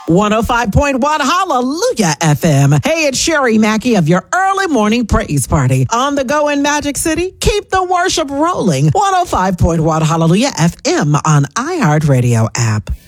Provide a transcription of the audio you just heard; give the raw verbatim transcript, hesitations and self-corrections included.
one oh five point one Hallelujah F M. Hey, it's Sherry Mackey of your early morning praise party. On the go in Magic City, keep the worship rolling. one oh five point one Hallelujah F M on iHeartRadio app.